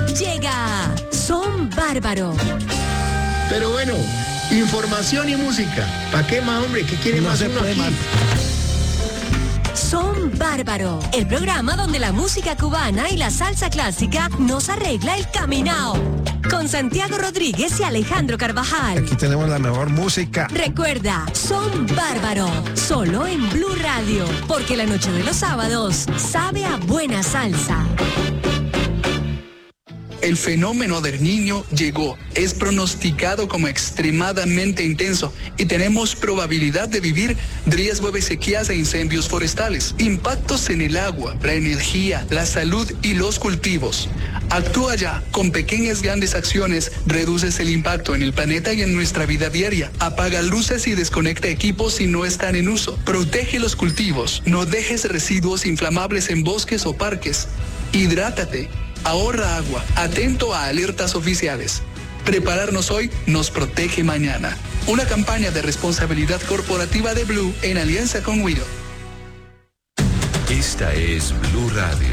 Llega Son Bárbaro. Pero bueno, información y música. ¿Para qué más, hombre? ¿Qué quiere más uno aquí? Son Bárbaro, el programa donde la música cubana y la salsa clásica nos arregla el caminao. Con Santiago Rodríguez y Alejandro Carvajal. Aquí tenemos la mejor música. Recuerda, Son Bárbaro, solo en Blue Radio, porque la noche de los sábados sabe a buena salsa. El fenómeno del Niño llegó, es pronosticado como extremadamente intenso y tenemos probabilidad de vivir riesgo de sequías e incendios forestales, impactos en el agua, la energía, la salud y los cultivos. Actúa ya, con pequeñas grandes acciones, reduces el impacto en el planeta y en nuestra vida diaria. Apaga luces y desconecta equipos si no están en uso. Protege los cultivos, no dejes residuos inflamables en bosques o parques. Hidrátate. Ahorra agua, atento a alertas oficiales. Prepararnos hoy nos protege mañana. Una campaña de responsabilidad corporativa de Blue en alianza con Wido. Esta es Blue Radio.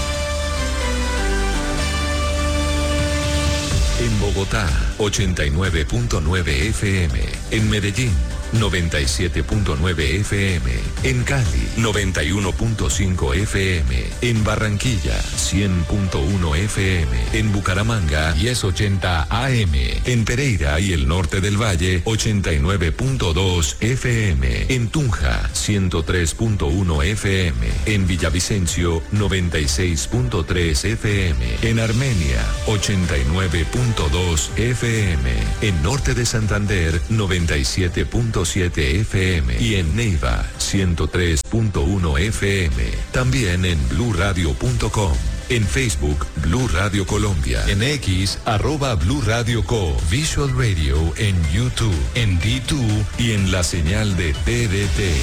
En Bogotá, 89.9 FM. En Medellín, 97.9 FM. En Cali, 91.5 FM. En Barranquilla, 100.1 FM. En Bucaramanga, 1080 AM. En Pereira y el norte del Valle, 89.2 FM. En Tunja, 103.1 FM. En Villavicencio, 96.3 FM. En Armenia, 89.2 FM. En norte de Santander, 97.7 FM y en Neiva 103.1 FM. También en bluradio.com. En Facebook, Blue Radio Colombia. En X, @Blue Radio Co. Visual Radio en YouTube, en D2 y en la señal de TDT.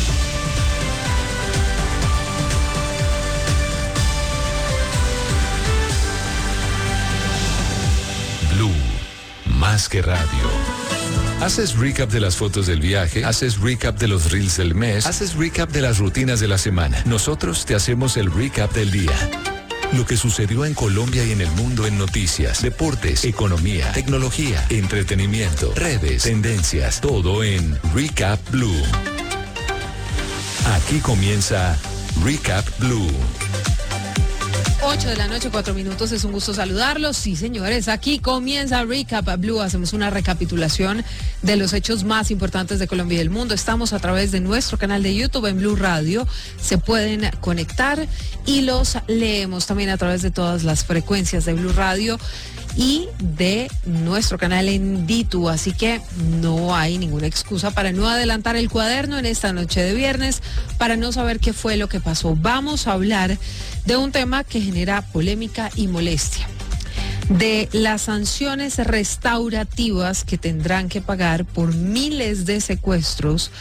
Blue, más que radio. ¿Haces recap de las fotos del viaje? ¿Haces recap de los reels del mes? ¿Haces recap de las rutinas de la semana? Nosotros te hacemos el recap del día. Lo que sucedió en Colombia y en el mundo en noticias, deportes, economía, tecnología, entretenimiento, redes, tendencias, todo en Recap Blue. Aquí comienza Recap Blue. 8 de la noche, 4 minutos, es un gusto saludarlos. Sí, señores, aquí comienza Recap Blue. Hacemos una recapitulación de los hechos más importantes de Colombia y del mundo. Estamos a través de nuestro canal de YouTube en Blue Radio. Se pueden conectar y los leemos también a través de todas las frecuencias de Blue Radio y de nuestro canal en D2, así que no hay ninguna excusa para no adelantar el cuaderno en esta noche de viernes, para no saber qué fue lo que pasó. Vamos a hablar de un tema que genera polémica y molestia, de las sanciones restaurativas que tendrán que pagar por miles de secuestros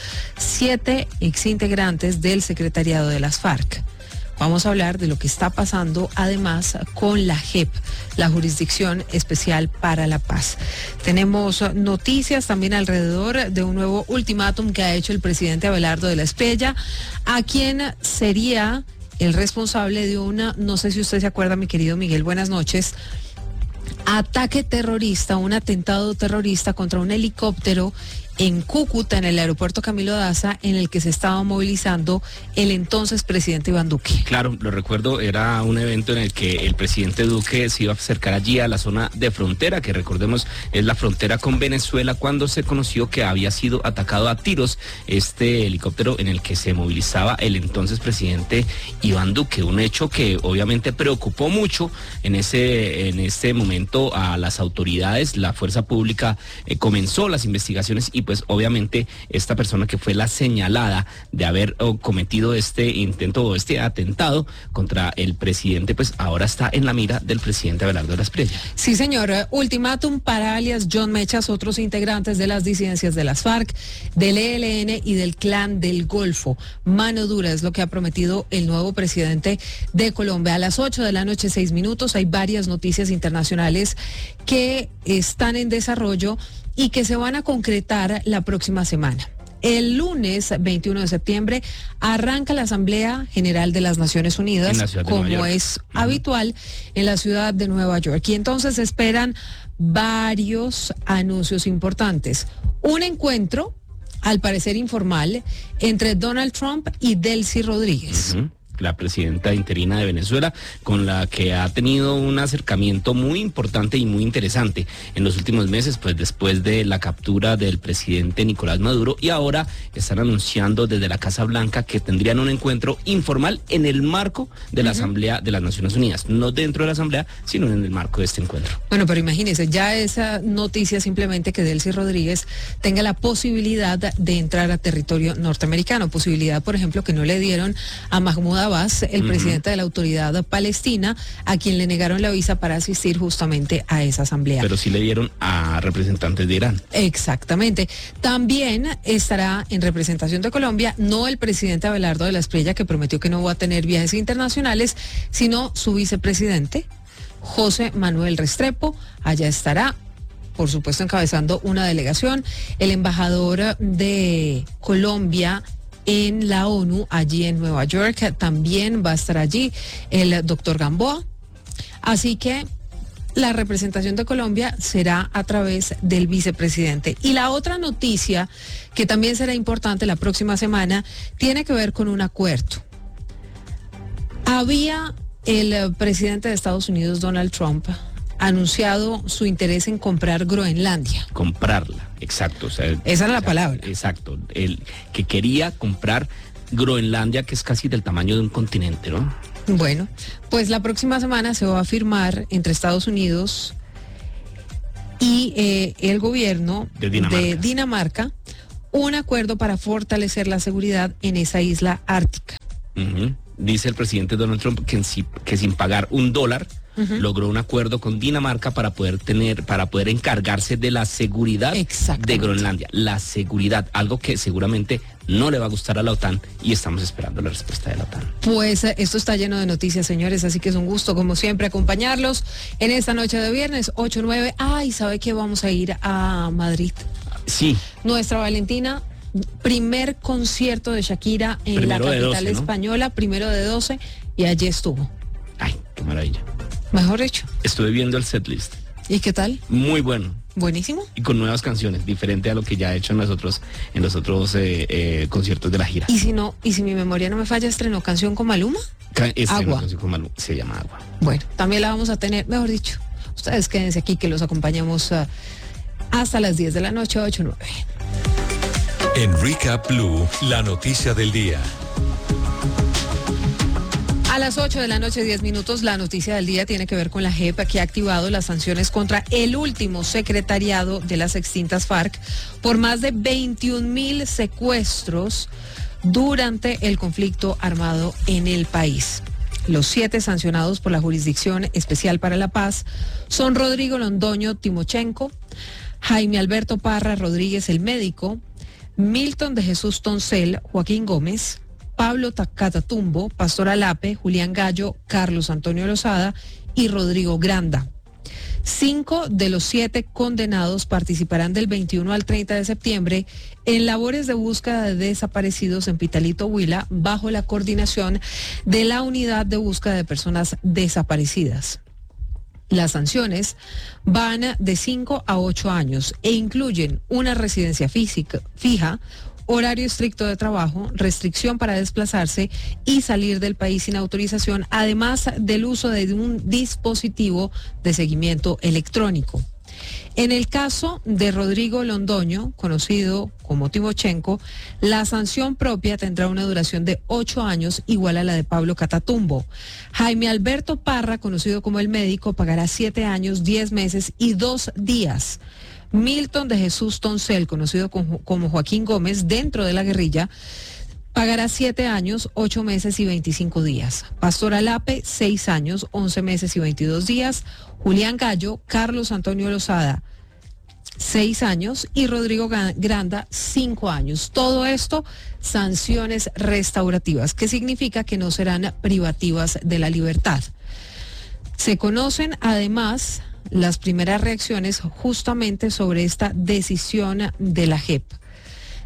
7 exintegrantes del secretariado de las FARC. Vamos a hablar de lo que está pasando además con la JEP, la Jurisdicción Especial para la Paz. Tenemos noticias también alrededor de un nuevo ultimátum que ha hecho el presidente Abelardo de la Espriella, a quien sería el responsable de una, no sé si usted se acuerda, mi querido Miguel, buenas noches, ataque terrorista, un atentado terrorista contra un helicóptero en Cúcuta, en el aeropuerto Camilo Daza, en el que se estaba movilizando el entonces presidente Iván Duque. Claro, lo recuerdo, era un evento en el que el presidente Duque se iba a acercar allí a la zona de frontera, que recordemos es la frontera con Venezuela, cuando se conoció que había sido atacado a tiros este helicóptero en el que se movilizaba el entonces presidente Iván Duque, un hecho que obviamente preocupó mucho en este momento a las autoridades. La fuerza pública comenzó las investigaciones y pues obviamente esta persona que fue la señalada de haber cometido este intento o este atentado contra el presidente, pues ahora está en la mira del presidente Abelardo de la Espriella. Sí, señor. Ultimátum para alias John Mechas, otros integrantes de las disidencias de las FARC, del ELN y del Clan del Golfo. Mano dura es lo que ha prometido el nuevo presidente de Colombia. A las 8 de la noche, 6 minutos, hay varias noticias internacionales que están en desarrollo y que se van a concretar la próxima semana. El lunes 21 de septiembre arranca la Asamblea General de las Naciones Unidas, En la ciudad de Nueva como York. es habitual en la ciudad de Nueva York. Y entonces se esperan varios anuncios importantes. Un encuentro, al parecer informal, entre Donald Trump y Delcy Rodríguez. La presidenta interina de Venezuela, con la que ha tenido un acercamiento muy importante y muy interesante en los últimos meses, pues después de la captura del presidente Nicolás Maduro, y ahora están anunciando desde la Casa Blanca que tendrían un encuentro informal en el marco de la Asamblea de las Naciones Unidas, no dentro de la Asamblea, sino en el marco de este encuentro. Bueno, pero imagínense, ya esa noticia simplemente que Delcy Rodríguez tenga la posibilidad de entrar a territorio norteamericano, posibilidad, por ejemplo, que no le dieron a Mahmoud Abbas, el presidente de la autoridad palestina, a quien le negaron la visa para asistir justamente a esa asamblea. Pero sí le dieron a representantes de Irán. Exactamente. También estará en representación de Colombia, no el presidente Abelardo de la Espriella, que prometió que no va a tener viajes internacionales, sino su vicepresidente, José Manuel Restrepo. Allá estará, por supuesto, encabezando una delegación, el embajador de Colombia en la ONU, allí en Nueva York, también va a estar allí el doctor Gamboa. Así que la representación de Colombia será a través del vicepresidente. Y la otra noticia, que también será importante la próxima semana, tiene que ver con un acuerdo. Había el presidente de Estados Unidos, Donald Trump, anunciado su interés en comprar Groenlandia. Comprarla, exacto. O sea, Esa era la palabra. Exacto. El que quería comprar Groenlandia, que es casi del tamaño de un continente, ¿no? Bueno, pues la próxima semana se va a firmar entre Estados Unidos y el gobierno De Dinamarca. un acuerdo para fortalecer la seguridad en esa isla ártica. Dice el presidente Donald Trump que sin pagar $1 logró un acuerdo con Dinamarca para poder encargarse de la seguridad de Groenlandia. La seguridad, algo que seguramente no le va a gustar a la OTAN, y estamos esperando la respuesta de la OTAN. Pues esto está lleno de noticias, señores, así que es un gusto, como siempre, acompañarlos en esta noche de viernes, 8-9. Ay, ¿sabe que vamos a ir a Madrid? Sí. Nuestra Valentina, primer concierto de Shakira en la capital española, 1/12, y allí estuvo. Ay, qué maravilla. Mejor dicho. Estuve viendo el setlist. ¿Y qué tal? Muy bueno. Buenísimo. Y con nuevas canciones, diferente a lo que ya ha hecho en los otros conciertos de la gira. Y si mi memoria no me falla, estrenó canción con Maluma. Agua. Canción con Maluma, se llama Agua. Bueno, también la vamos a tener, mejor dicho. Ustedes quédense aquí que los acompañamos hasta las 10 de la noche, 8-9. En Recap Blue, la noticia del día. A las 8 de la noche, 10 minutos, la noticia del día tiene que ver con la JEP, que ha activado las sanciones contra el último secretariado de las extintas FARC por más de 21,000 secuestros durante el conflicto armado en el país. Los 7 sancionados por la Jurisdicción Especial para la Paz son Rodrigo Londoño Timochenko, Jaime Alberto Parra Rodríguez, el médico, Milton de Jesús Toncel, Joaquín Gómez, Pablo Catatumbo, Pastor Alape, Julián Gallo, Carlos Antonio Lozada y Rodrigo Granda. 5 de los 7 condenados participarán del 21 al 30 de septiembre en labores de búsqueda de desaparecidos en Pitalito, Huila, bajo la coordinación de la Unidad de Búsqueda de Personas Desaparecidas. Las sanciones van de 5 a 8 años e incluyen una residencia fija, horario estricto de trabajo, restricción para desplazarse y salir del país sin autorización, además del uso de un dispositivo de seguimiento electrónico. En el caso de Rodrigo Londoño, conocido como Timochenko, la sanción propia tendrá una duración de 8 años, igual a la de Pablo Catatumbo. Jaime Alberto Parra, conocido como el médico, pagará 7 años, 10 meses y 2 días. Milton de Jesús Toncel, conocido como Joaquín Gómez, dentro de la guerrilla, pagará 7 años, 8 meses y 25 días. Pastor Alape, 6 años, 11 meses y 22 días. Julián Gallo, Carlos Antonio Lozada, 6 años, y Rodrigo Granda, 5 años. Todo esto, sanciones restaurativas, que significa que no serán privativas de la libertad. Se conocen además las primeras reacciones justamente sobre esta decisión de la JEP.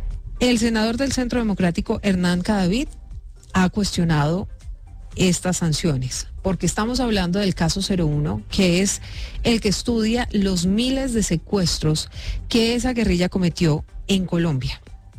El senador del Centro Democrático, Hernán Cadavid, ha cuestionado estas sanciones, porque estamos hablando del caso 01, que es el que estudia los miles de secuestros que esa guerrilla cometió en Colombia.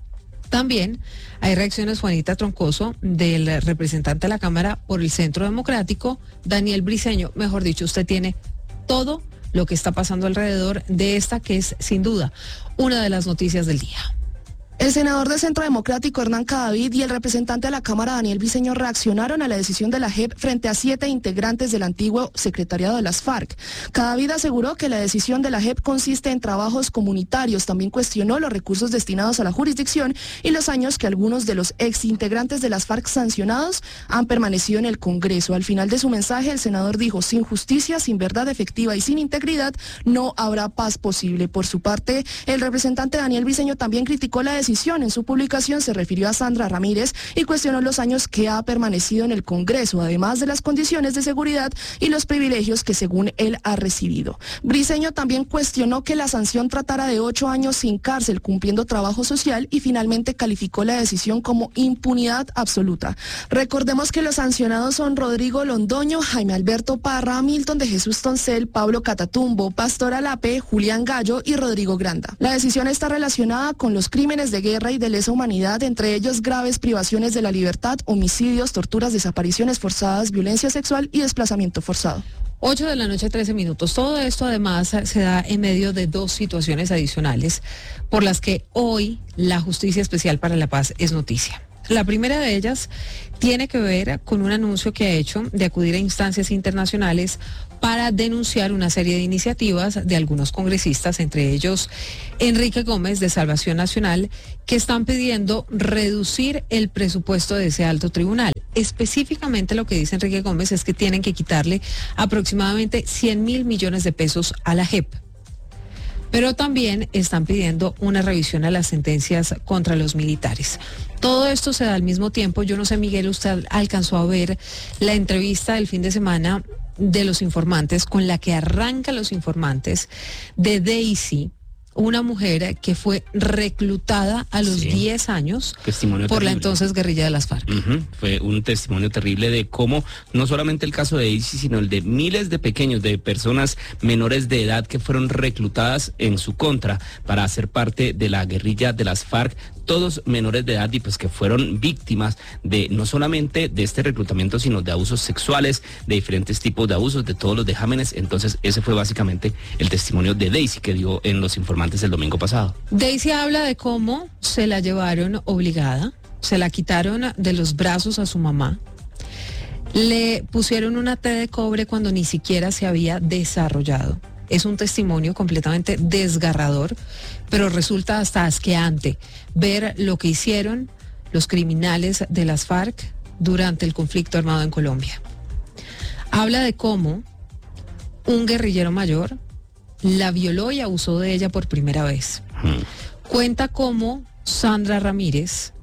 También hay reacciones, Juanita Troncoso, del representante de la Cámara por el Centro Democrático, Daniel Briceño. Mejor dicho, usted tiene todo lo que está pasando alrededor de esta, que es sin duda una de las noticias del día. El senador del Centro Democrático, Hernán Cadavid, y el representante de la Cámara, Daniel Briceño, reaccionaron a la decisión de la JEP frente a 7 integrantes del antiguo secretariado de las FARC. Cadavid aseguró que la decisión de la JEP consiste en trabajos comunitarios. También cuestionó los recursos destinados a la jurisdicción y los años que algunos de los exintegrantes de las FARC sancionados han permanecido en el Congreso. Al final de su mensaje, el senador dijo: sin justicia, sin verdad efectiva y sin integridad, no habrá paz posible. Por su parte, el representante Daniel Briceño también criticó la decisión. En su publicación se refirió a Sandra Ramírez y cuestionó los años que ha permanecido en el Congreso, además de las condiciones de seguridad y los privilegios que según él ha recibido. Briceño también cuestionó que la sanción tratara de 8 años sin cárcel, cumpliendo trabajo social, y finalmente calificó la decisión como impunidad absoluta. Recordemos que los sancionados son Rodrigo Londoño, Jaime Alberto Parra, Milton de Jesús Toncel, Pablo Catatumbo, Pastor Alape, Julián Gallo y Rodrigo Granda. La decisión está relacionada con los crímenes de guerra y de lesa humanidad, entre ellos graves privaciones de la libertad, homicidios, torturas, desapariciones forzadas, violencia sexual y desplazamiento forzado. 8 de la noche, 13 minutos. Todo esto además se da en medio de 2 situaciones adicionales por las que hoy la Justicia Especial para la Paz es noticia. La primera de ellas tiene que ver con un anuncio que ha hecho de acudir a instancias internacionales para denunciar una serie de iniciativas de algunos congresistas, entre ellos Enrique Gómez de Salvación Nacional, que están pidiendo reducir el presupuesto de ese alto tribunal. Específicamente lo que dice Enrique Gómez es que tienen que quitarle aproximadamente 100.000 millones de pesos a la JEP. Pero también están pidiendo una revisión a las sentencias contra los militares. Todo esto se da al mismo tiempo. Yo no sé, Miguel, usted alcanzó a ver la entrevista del fin de semana de Los Informantes, con la que arranca Los Informantes, de Daisy, una mujer que fue reclutada a los 10 años por la entonces guerrilla de las FARC. Fue un testimonio terrible de cómo no solamente el caso de Daisy, sino el de miles de pequeños, de personas menores de edad que fueron reclutadas en su contra para hacer parte de la guerrilla de las FARC, todos menores de edad, y pues que fueron víctimas de no solamente de este reclutamiento, sino de abusos sexuales, de diferentes tipos de abusos, de todos los vejámenes. Entonces ese fue básicamente el testimonio de Daisy que dio en Los Informantes el domingo pasado. Daisy habla de cómo se la llevaron obligada, se la quitaron de los brazos a su mamá, le pusieron una T de cobre cuando ni siquiera se había desarrollado. Es un testimonio completamente desgarrador, pero resulta hasta asqueante ver lo que hicieron los criminales de las FARC durante el conflicto armado en Colombia. Habla de cómo un guerrillero mayor la violó y abusó de ella por primera vez. Cuenta cómo Sandra Ramírez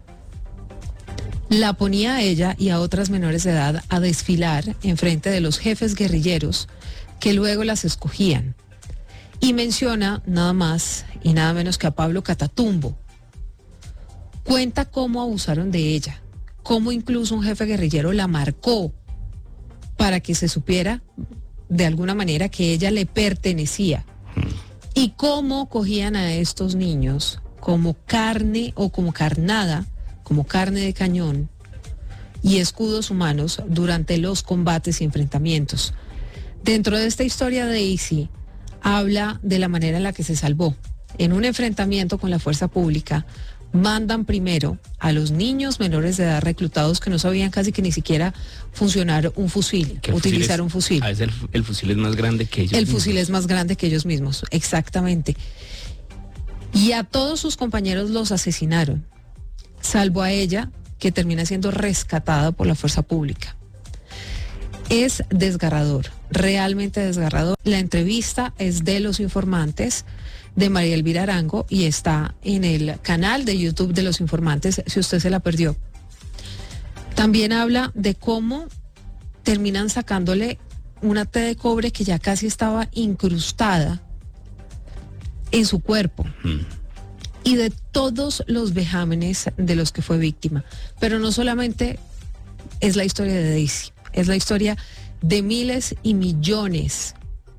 la ponía a ella y a otras menores de edad a desfilar en frente de los jefes guerrilleros que luego las escogían. Y menciona nada más y nada menos que a Pablo Catatumbo. Cuenta cómo abusaron de ella, cómo incluso un jefe guerrillero la marcó para que se supiera de alguna manera que ella le pertenecía. Y cómo cogían a estos niños como carne o como carnada, como carne de cañón y escudos humanos durante los combates y enfrentamientos. Dentro de esta historia, Daisy habla de la manera en la que se salvó. En un enfrentamiento con la fuerza pública, mandan primero a los niños menores de edad reclutados que no sabían casi que ni siquiera funcionar un fusil, utilizar un fusil. A veces el fusil es más grande que ellos mismos. El fusil es más grande que ellos mismos, exactamente. Y a todos sus compañeros los asesinaron, salvo a ella, que termina siendo rescatada por la fuerza pública. Es desgarrador, realmente desgarrador. La entrevista es de Los Informantes, de María Elvira Arango, y está en el canal de YouTube de Los Informantes, si usted se la perdió. También habla de cómo terminan sacándole una T de cobre que ya casi estaba incrustada en su cuerpo. y de todos los vejámenes de los que fue víctima. Pero no solamente es la historia de Daisy, es la historia de miles y millones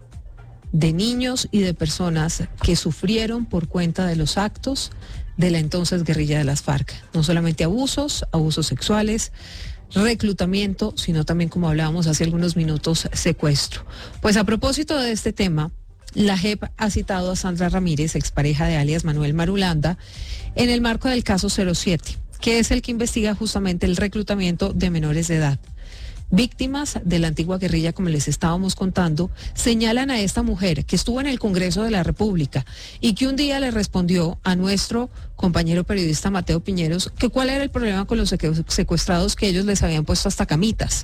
de niños y de personas que sufrieron por cuenta de los actos de la entonces guerrilla de las FARC. No solamente abusos sexuales, reclutamiento, sino también, como hablábamos hace algunos minutos, secuestro. Pues a propósito de este tema, la JEP ha citado a Sandra Ramírez, expareja de alias Manuel Marulanda, en el marco del caso 07, que es el que investiga justamente el reclutamiento de menores de edad. Víctimas de la antigua guerrilla, como les estábamos contando, señalan a esta mujer que estuvo en el Congreso de la República y que un día le respondió a nuestro compañero periodista Mateo Piñeros que cuál era el problema con los secuestrados, que ellos les habían puesto hasta camitas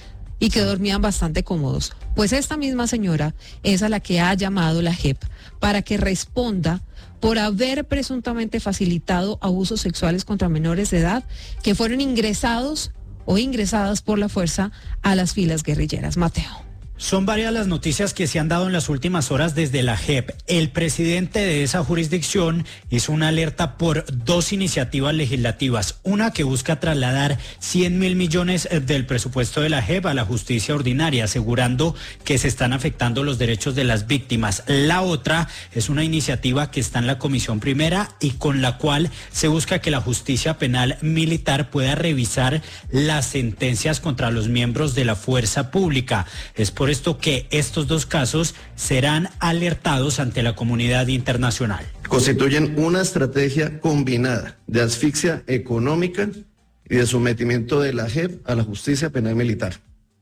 y que dormían bastante cómodos. Pues esta misma señora es a la que ha llamado la JEP para que responda por haber presuntamente facilitado abusos sexuales contra menores de edad que fueron ingresados o ingresadas por la fuerza a las filas guerrilleras. Mateo. Son varias las noticias que se han dado en las últimas horas desde la JEP. El presidente de esa jurisdicción hizo una alerta por 2 iniciativas legislativas. Una que busca trasladar 100.000 millones del presupuesto de la JEP a la justicia ordinaria, asegurando que se están afectando los derechos de las víctimas. La otra es una iniciativa que está en la Comisión Primera y con la cual se busca que la justicia penal militar pueda revisar las sentencias contra los miembros de la fuerza pública. Es por esto que estos 2 casos serán alertados ante la comunidad internacional. Constituyen una estrategia combinada de asfixia económica y de sometimiento de la JEP a la justicia penal militar.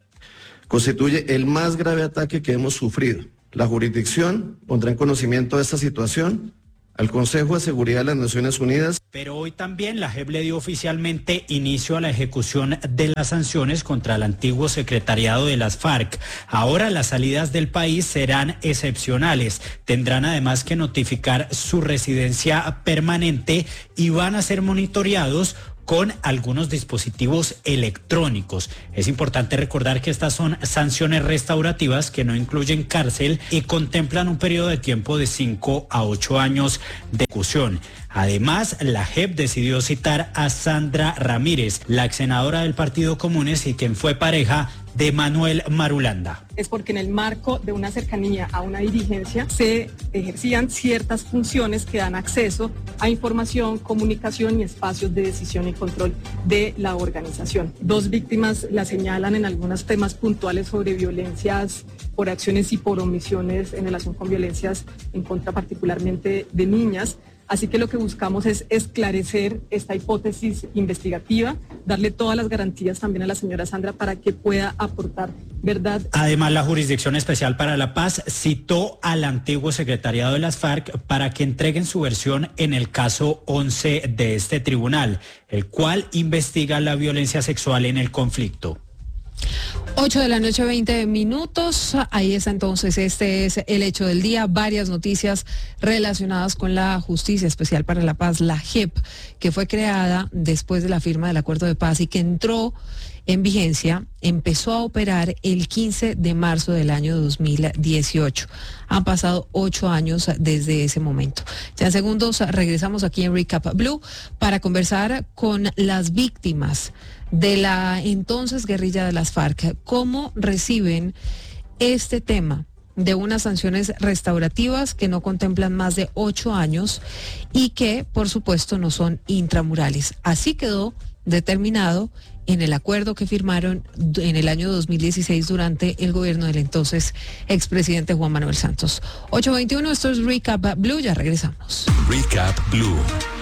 Constituye el más grave ataque que hemos sufrido. La jurisdicción pondrá en conocimiento de esta situación al Consejo de Seguridad de las Naciones Unidas. Pero hoy también la JEP le dio oficialmente inicio a la ejecución de las sanciones contra el antiguo secretariado de las FARC. Ahora las salidas del país serán excepcionales. Tendrán además que notificar su residencia permanente y van a ser monitoreados con algunos dispositivos electrónicos. Es importante recordar que estas son sanciones restaurativas que no incluyen cárcel y contemplan un periodo de tiempo de 5 a 8 años de ejecución. Además, la JEP decidió citar a Sandra Ramírez, la ex senadora del Partido Comunes y quien fue pareja de Manuel Marulanda. Es porque en el marco de una cercanía a una dirigencia se ejercían ciertas funciones que dan acceso a información, comunicación y espacios de decisión y control de la organización. 2 víctimas la señalan en algunos temas puntuales sobre violencias por acciones y por omisiones en relación con violencias en contra particularmente de niñas. Así que lo que buscamos es esclarecer esta hipótesis investigativa, darle todas las garantías también a la señora Sandra para que pueda aportar verdad. Además, la Jurisdicción Especial para la Paz citó al antiguo secretariado de las FARC para que entreguen su versión en el caso 11 de este tribunal, el cual investiga la violencia sexual en el conflicto. 8 de la noche, 20 minutos. Ahí está entonces, este es el hecho del día. Varias noticias relacionadas con la Justicia Especial para la Paz, la JEP, que fue creada después de la firma del acuerdo de paz y que entró en vigencia, empezó a operar el 15 de marzo del año 2018. Han pasado 8 años desde ese momento. Ya en segundos regresamos aquí en Recap Blue para conversar con las víctimas de la entonces guerrilla de las FARC. ¿Cómo reciben este tema de unas sanciones restaurativas que no contemplan más de 8 años y que, por supuesto, no son intramurales? Así quedó determinado en el acuerdo que firmaron en el año 2016 durante el gobierno del entonces expresidente Juan Manuel Santos. 8:21, esto es Recap Blue, ya regresamos. Recap Blue.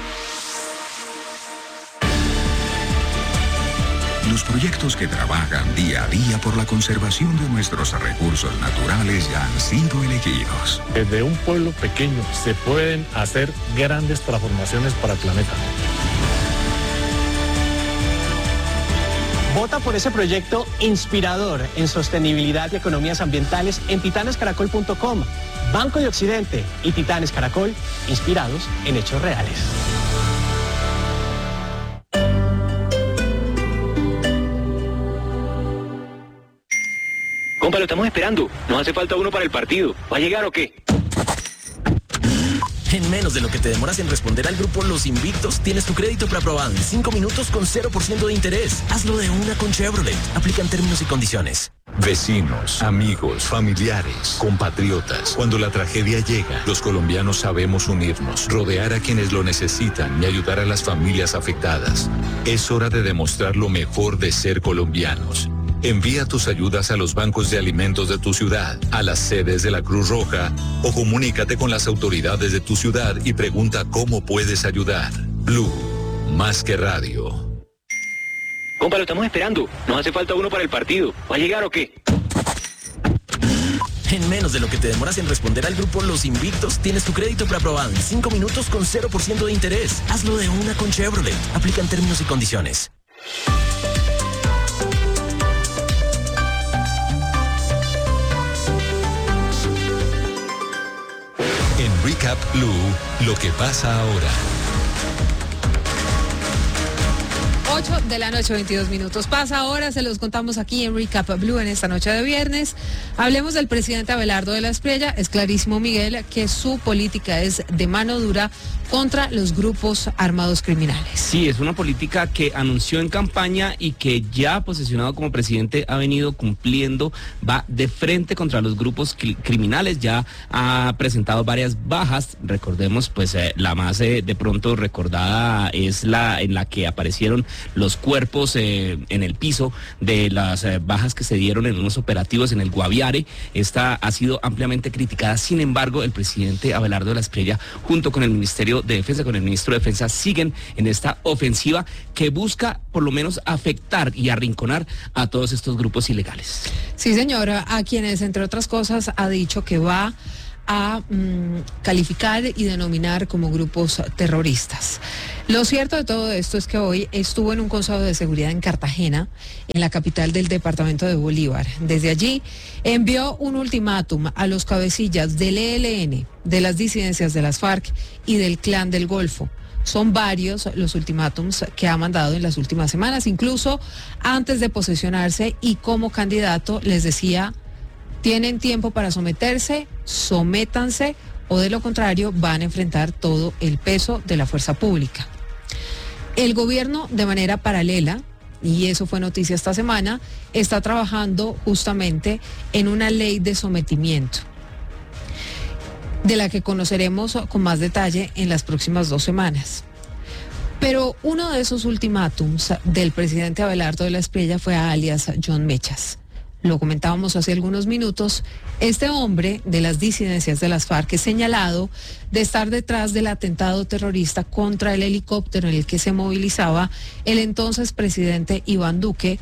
Los proyectos que trabajan día a día por la conservación de nuestros recursos naturales ya han sido elegidos. Desde un pueblo pequeño se pueden hacer grandes transformaciones para el planeta. Vota por ese proyecto inspirador en sostenibilidad y economías ambientales en titanescaracol.com. Banco de Occidente y Titanes Caracol, inspirados en hechos reales. Compa, lo estamos esperando. Nos hace falta uno para el partido. ¿Va a llegar o qué? En menos de lo que te demoras en responder al grupo Los Invictos, tienes tu crédito preaprobado en 5 minutos con 0% de interés. Hazlo de una con Chevrolet. Aplican términos y condiciones. Vecinos, amigos, familiares, compatriotas. Cuando la tragedia llega, los colombianos sabemos unirnos, rodear a quienes lo necesitan y ayudar a las familias afectadas. Es hora de demostrar lo mejor de ser colombianos. Envía tus ayudas a los bancos de alimentos de tu ciudad, a las sedes de la Cruz Roja o comunícate con las autoridades de tu ciudad y pregunta cómo puedes ayudar. Blue, más que radio. Compa, lo estamos esperando. Nos hace falta uno para el partido. ¿Va a llegar o qué? En menos de lo que te demoras en responder al grupo Los Invictos, tienes tu crédito preaprobado en 5 minutos con 0% de interés. Hazlo de una con Chevrolet. Aplican términos y condiciones. En Recap Blue, lo que pasa ahora. 8 de la noche, 22 minutos. Pasa ahora, se los contamos aquí en Recap Blue en esta noche de viernes. Hablemos del presidente Abelardo de la Espriella. Es clarísimo, Miguel, que su política es de mano dura contra los grupos armados criminales. Sí, es una política que anunció en campaña y que ya posicionado como presidente ha venido cumpliendo. Va de frente contra los grupos criminales, ya ha presentado varias bajas. Recordemos, pues la más de pronto recordada es la en la que aparecieron los cuerpos en el piso de las bajas que se dieron en unos operativos en el Guaviare. Esta ha sido ampliamente criticada. Sin embargo, el presidente Abelardo de la Espriella, junto con el Ministerio de Defensa, con el Ministro de Defensa, siguen en esta ofensiva que busca por lo menos afectar y arrinconar a todos estos grupos ilegales. Sí, señora, a quienes, entre otras cosas, ha dicho que va a calificar y denominar como grupos terroristas. Lo cierto de todo esto es que hoy estuvo en un Consejo de Seguridad en Cartagena, en la capital del departamento de Bolívar. Desde allí envió un ultimátum a los cabecillas del ELN, de las disidencias de las FARC y del Clan del Golfo. Son varios los ultimátums que ha mandado en las últimas semanas, incluso antes de posesionarse, y como candidato les decía: tienen tiempo para someterse, sométanse, o de lo contrario van a enfrentar todo el peso de la fuerza pública. El gobierno, de manera paralela, y eso fue noticia esta semana, está trabajando justamente en una ley de sometimiento, de la que conoceremos con más detalle en las próximas 2 semanas. Pero uno de esos ultimátums del presidente Abelardo de la Espriella fue a alias John Mechas. Lo comentábamos hace algunos minutos. Este hombre de las disidencias de las FARC es señalado de estar detrás del atentado terrorista contra el helicóptero en el que se movilizaba el entonces presidente Iván Duque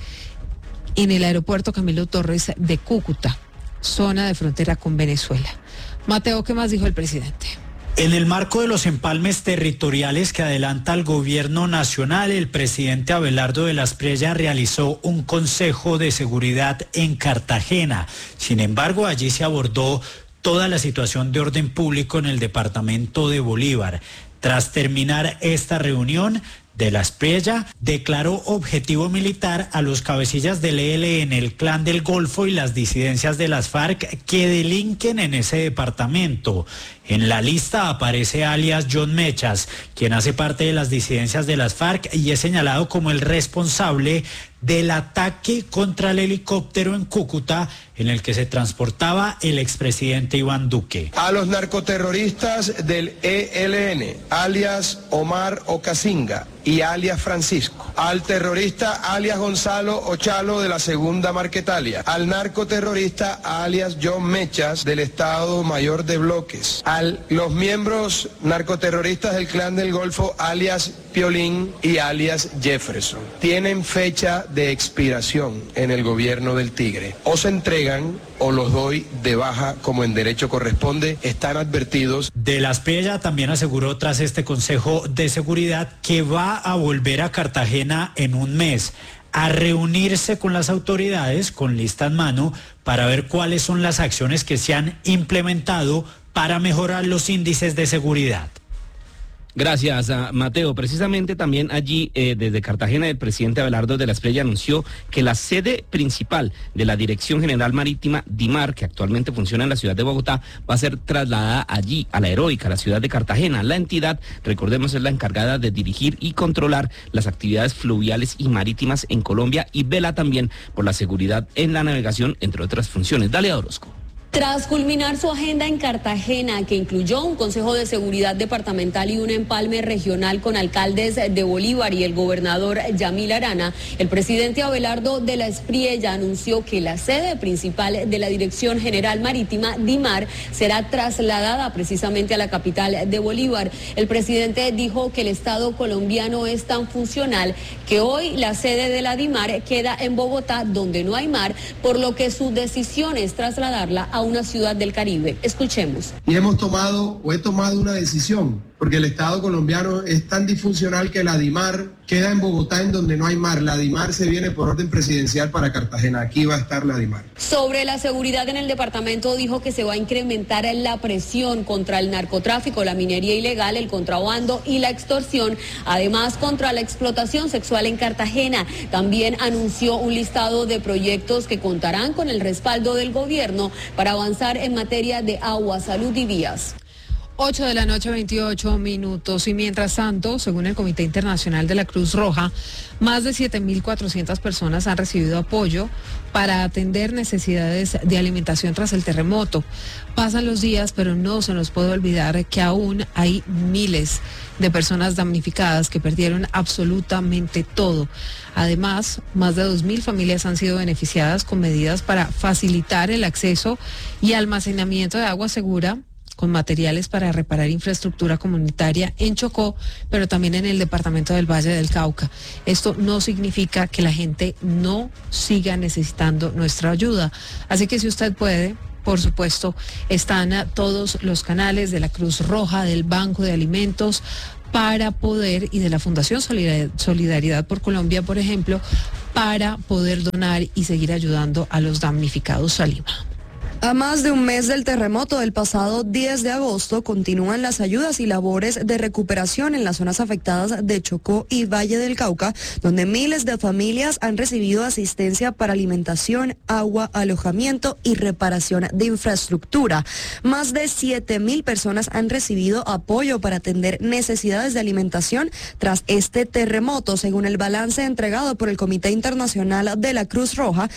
en el aeropuerto Camilo Torres de Cúcuta, zona de frontera con Venezuela. Mateo, ¿qué más dijo el presidente? En el marco de los empalmes territoriales que adelanta el gobierno nacional, el presidente Abelardo de la Espriella realizó un consejo de seguridad en Cartagena. Sin embargo, allí se abordó toda la situación de orden público en el departamento de Bolívar. Tras terminar esta reunión, de la Espriella declaró objetivo militar a los cabecillas del ELN, el Clan del Golfo y las disidencias de las FARC que delinquen en ese departamento. En la lista aparece alias John Mechas, quien hace parte de las disidencias de las FARC y es señalado como el responsable del ataque contra el helicóptero en Cúcuta en el que se transportaba el expresidente Iván Duque. A los narcoterroristas del ELN, alias Omar Ocasinga y alias Francisco. Al terrorista alias Gonzalo Ochalo de la Segunda Marquetalia. Al narcoterrorista alias John Mechas del Estado Mayor de Bloques. A los miembros narcoterroristas del Clan del Golfo alias Piolín y alias Jefferson. Tienen fecha de expiración en el gobierno del Tigre. O se entregan o los doy de baja como en derecho corresponde. Están advertidos. De la Espriella también aseguró tras este Consejo de Seguridad que va a volver a Cartagena en un mes a reunirse con las autoridades con lista en mano para ver cuáles son las acciones que se han implementado para mejorar los índices de seguridad. Gracias, Mateo. Precisamente también allí, desde Cartagena, el presidente Abelardo de la Espriella anunció que la sede principal de la Dirección General Marítima DIMAR, que actualmente funciona en la ciudad de Bogotá, va a ser trasladada allí, a la heroica, la ciudad de Cartagena. La entidad, recordemos, es la encargada de dirigir y controlar las actividades fluviales y marítimas en Colombia y vela también por la seguridad en la navegación, entre otras funciones. Dale a Orozco. Tras culminar su agenda en Cartagena, que incluyó un Consejo de Seguridad Departamental y un empalme regional con alcaldes de Bolívar y el gobernador Yamil Arana, el presidente Abelardo de la Espriella anunció que la sede principal de la Dirección General Marítima, DIMAR, será trasladada precisamente a la capital de Bolívar. El presidente dijo que el Estado colombiano es tan funcional que hoy la sede de la DIMAR queda en Bogotá, donde no hay mar, por lo que su decisión es trasladarla a una ciudad del Caribe. Escuchemos. Y he tomado una decisión, porque el Estado colombiano es tan disfuncional que la DIMAR queda en Bogotá, en donde no hay mar. La DIMAR se viene por orden presidencial para Cartagena. Aquí va a estar la DIMAR. Sobre la seguridad en el departamento, dijo que se va a incrementar la presión contra el narcotráfico, la minería ilegal, el contrabando y la extorsión, además contra la explotación sexual en Cartagena. También anunció un listado de proyectos que contarán con el respaldo del gobierno para avanzar en materia de agua, salud y vías. 8 de la noche, 28 minutos. Y mientras tanto, según el Comité Internacional de la Cruz Roja, más de 7.400 personas han recibido apoyo para atender necesidades de alimentación tras el terremoto. Pasan los días, pero no se nos puede olvidar que aún hay miles de personas damnificadas que perdieron absolutamente todo. Además, más de 2.000 familias han sido beneficiadas con medidas para facilitar el acceso y almacenamiento de agua segura, con materiales para reparar infraestructura comunitaria en Chocó, pero también en el departamento del Valle del Cauca. Esto no significa que la gente no siga necesitando nuestra ayuda. Así que si usted puede, por supuesto, están todos los canales de la Cruz Roja, del Banco de Alimentos, para poder, y de la Fundación Solidaridad por Colombia, por ejemplo, para poder donar y seguir ayudando a los damnificados. Salima. A más de un mes del terremoto del pasado 10 de agosto, continúan las ayudas y labores de recuperación en las zonas afectadas de Chocó y Valle del Cauca, donde miles de familias han recibido asistencia para alimentación, agua, alojamiento y reparación de infraestructura. Más de 7.000 personas han recibido apoyo para atender necesidades de alimentación tras este terremoto, según el balance entregado por el Comité Internacional de la Cruz Roja.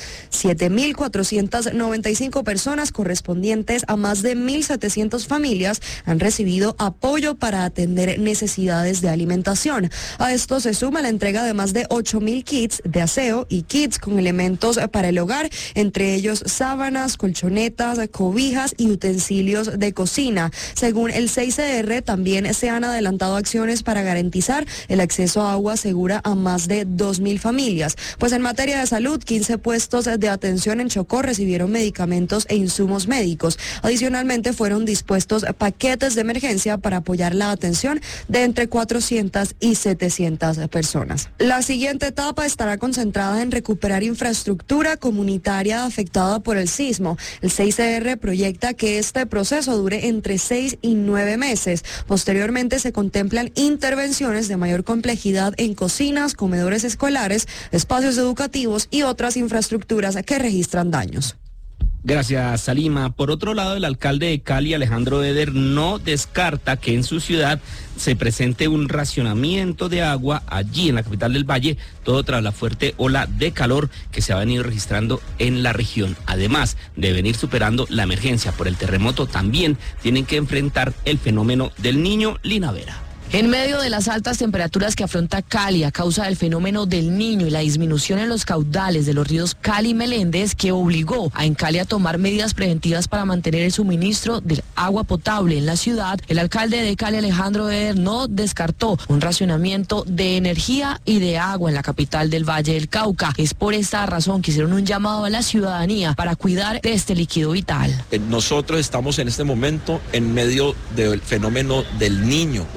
7.495 personas correspondientes a más de 1.700 familias han recibido apoyo para atender necesidades de alimentación. A esto se suma la entrega de más de 8.000 kits de aseo y kits con elementos para el hogar, entre ellos sábanas, colchonetas, cobijas y utensilios de cocina. Según el CICR, también se han adelantado acciones para garantizar el acceso a agua segura a más de 2.000 familias. Pues en materia de salud, 15 puestos de atención en Chocó recibieron medicamentos e insumos médicos. Adicionalmente, fueron dispuestos paquetes de emergencia para apoyar la atención de entre 400 y 700 personas. La siguiente etapa estará concentrada en recuperar infraestructura comunitaria afectada por el sismo. El CICR proyecta que este proceso dure entre 6 y 9 meses. Posteriormente, se contemplan intervenciones de mayor complejidad en cocinas, comedores escolares, espacios educativos y otras infraestructuras que registran daños. Gracias, Salima. Por otro lado, el alcalde de Cali, Alejandro Eder, no descarta que en su ciudad se presente un racionamiento de agua allí en la capital del Valle, todo tras la fuerte ola de calor que se ha venido registrando en la región. Además de venir superando la emergencia por el terremoto, también tienen que enfrentar el fenómeno del Niño. Lina Vera. En medio de las altas temperaturas que afronta Cali a causa del fenómeno del Niño y la disminución en los caudales de los ríos Cali y Meléndez, que obligó a Encali a tomar medidas preventivas para mantener el suministro del agua potable en la ciudad, el alcalde de Cali, Alejandro Eder, no descartó un racionamiento de energía y de agua en la capital del Valle del Cauca. Es por esta razón que hicieron un llamado a la ciudadanía para cuidar de este líquido vital. Nosotros estamos en este momento en medio del fenómeno del Niño. Eso lo que significa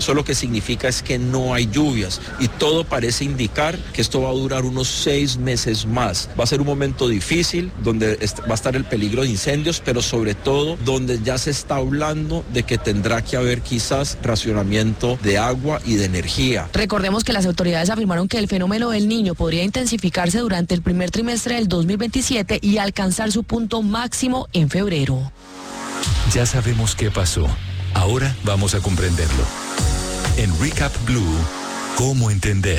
significa es que no hay lluvias y todo parece indicar que esto va a durar unos 6 meses más. Va a ser un momento difícil donde va a estar el peligro de incendios, pero sobre todo donde ya se está hablando de que tendrá que haber quizás racionamiento de agua y de energía. Recordemos que las autoridades afirmaron que el fenómeno del Niño podría intensificarse durante el primer trimestre del 2027 y alcanzar su punto máximo en febrero. Ya sabemos qué pasó. Ahora vamos a comprenderlo. En Recap Blue, ¿cómo entender?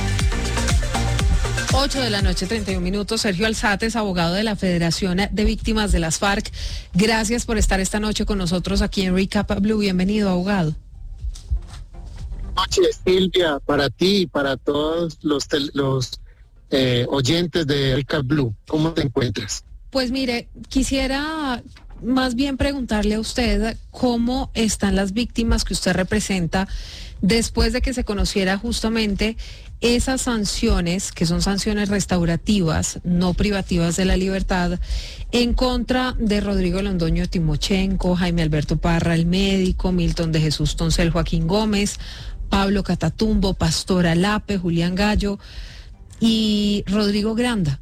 8 de la noche, 31 minutos. Sergio Alzate es abogado de la Federación de Víctimas de las FARC. Gracias por estar esta noche con nosotros aquí en Recap Blue. Bienvenido, abogado. Buenas noches, Silvia, para ti y para todos los oyentes de Recap Blue. ¿Cómo te encuentras? Pues mire, quisiera más bien preguntarle a usted cómo están las víctimas que usted representa después de que se conociera justamente esas sanciones, que son sanciones restaurativas, no privativas de la libertad, en contra de Rodrigo Londoño Timochenko, Jaime Alberto Parra, el médico, Milton de Jesús Toncel, Joaquín Gómez, Pablo Catatumbo, Pastora Lape, Julián Gallo y Rodrigo Granda.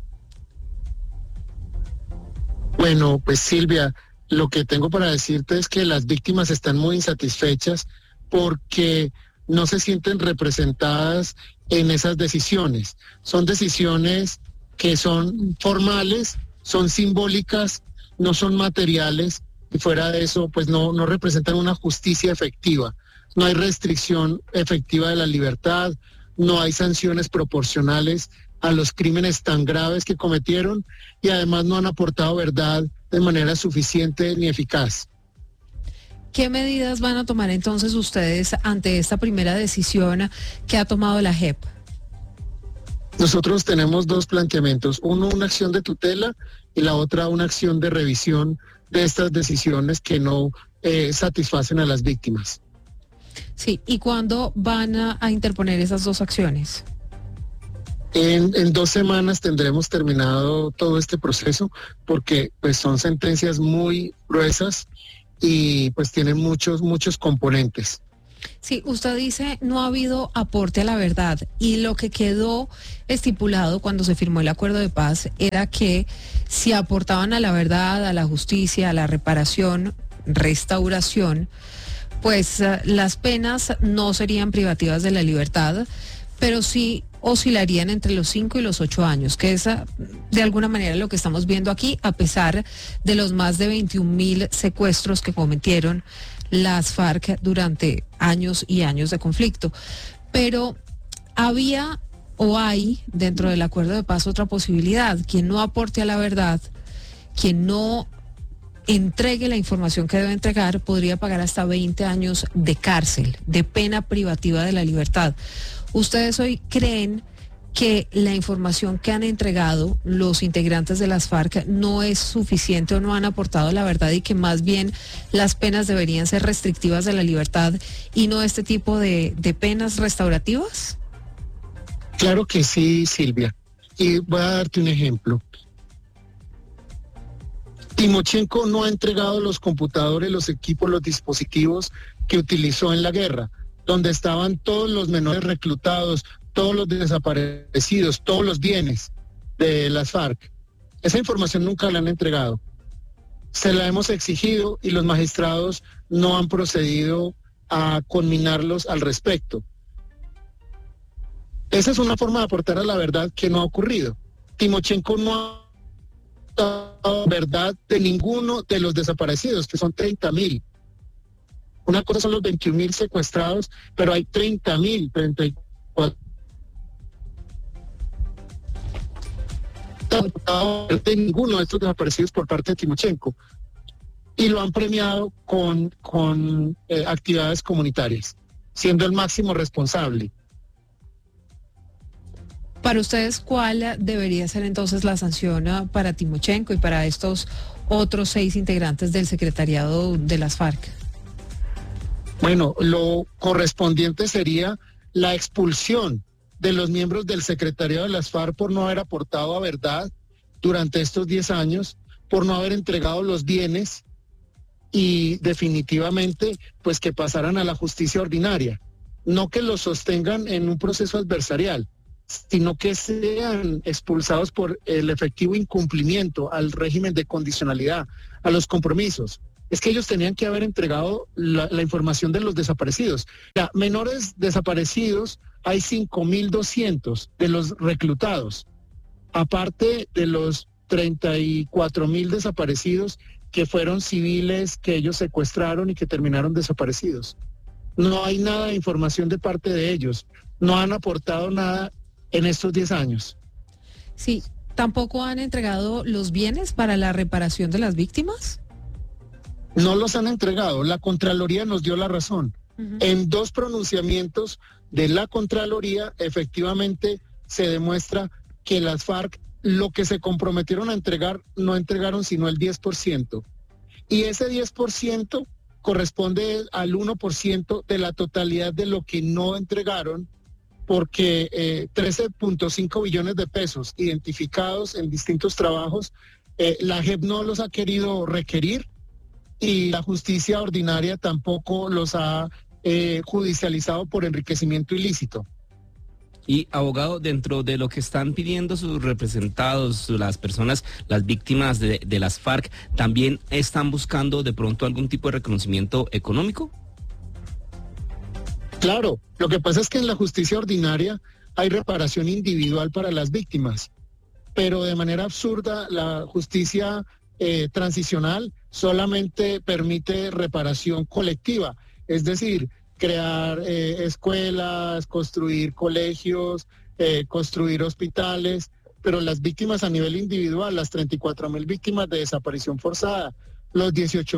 Bueno, pues Silvia, lo que tengo para decirte es que las víctimas están muy insatisfechas porque no se sienten representadas en esas decisiones. Son decisiones que son formales, son simbólicas, no son materiales, y fuera de eso, pues no representan una justicia efectiva. No hay restricción efectiva de la libertad, no hay sanciones proporcionales a los crímenes tan graves que cometieron y además no han aportado verdad de manera suficiente ni eficaz. ¿Qué medidas van a tomar entonces ustedes ante esta primera decisión que ha tomado la JEP? Nosotros tenemos dos planteamientos, uno una acción de tutela y la otra una acción de revisión de estas decisiones que no satisfacen a las víctimas. Sí, ¿y cuándo van a interponer esas dos acciones? En 2 semanas tendremos terminado todo este proceso porque pues son sentencias muy gruesas y pues tienen muchos componentes. Sí, usted dice no ha habido aporte a la verdad y lo que quedó estipulado cuando se firmó el acuerdo de paz era que si aportaban a la verdad, a la justicia, a la reparación, restauración, pues las penas no serían privativas de la libertad, pero sí oscilarían entre los 5 y los 8 años, que es de alguna manera lo que estamos viendo aquí, a pesar de los más de 21,000 secuestros que cometieron las FARC durante años y años de conflicto. Pero había o hay dentro del acuerdo de paz otra posibilidad: quien no aporte a la verdad, quien no entregue la información que debe entregar, podría pagar hasta 20 años de cárcel, de pena privativa de la libertad. ¿Ustedes hoy creen que la información que han entregado los integrantes de las FARC no es suficiente o no han aportado la verdad y que más bien las penas deberían ser restrictivas de la libertad y no este tipo de penas restaurativas? Claro que sí, Silvia. Y voy a darte un ejemplo. Timochenko no ha entregado los computadores, los equipos, los dispositivos que utilizó en la guerra, donde estaban todos los menores reclutados, todos los desaparecidos, todos los bienes de las FARC. Esa información nunca la han entregado. Se la hemos exigido y los magistrados no han procedido a conminarlos al respecto. Esa es una forma de aportar a la verdad que no ha ocurrido. Timochenko no ha dado verdad de ninguno de los desaparecidos, que son 30,000. Una cosa son los 21,000 secuestrados, pero hay 30,000, 34. De ninguno de estos desaparecidos por parte de Timochenko. Y lo han premiado con actividades comunitarias, siendo el máximo responsable. Para ustedes, ¿cuál debería ser entonces la sanción para Timochenko y para estos otros 6 integrantes del secretariado de las FARC? Bueno, lo correspondiente sería la expulsión de los miembros del secretariado de las FARC por no haber aportado a verdad durante estos 10 años, por no haber entregado los bienes y definitivamente pues que pasaran a la justicia ordinaria. no que los sostengan en un proceso adversarial, sino que sean expulsados por el efectivo incumplimiento al régimen de condicionalidad, a los compromisos. Es que ellos tenían que haber entregado la información de los desaparecidos. Ya, menores desaparecidos, hay 5.200 de los reclutados, aparte de los 34.000 desaparecidos que fueron civiles que ellos secuestraron y que terminaron desaparecidos. No hay nada de información de parte de ellos, no han aportado nada en estos 10 años. Sí, ¿tampoco han entregado los bienes para la reparación de las víctimas? No los han entregado, la Contraloría nos dio la razón. En 2 pronunciamientos de la Contraloría, efectivamente se demuestra que las FARC lo que se comprometieron a entregar, no entregaron sino el 10%. Y ese 10% corresponde al 1% de la totalidad de lo que no entregaron, porque 13.5 billones de pesos identificados en distintos trabajos, la JEP no los ha querido requerir y la justicia ordinaria tampoco los ha judicializado por enriquecimiento ilícito. Y abogado, dentro de lo que están pidiendo sus representados, las personas, las víctimas de las FARC, ¿también están buscando de pronto algún tipo de reconocimiento económico? Claro, lo que pasa es que en la justicia ordinaria hay reparación individual para las víctimas, pero de manera absurda la justicia transicional solamente permite reparación colectiva, es decir, crear escuelas, construir colegios, construir hospitales, pero las víctimas a nivel individual, las 34.000 víctimas de desaparición forzada, los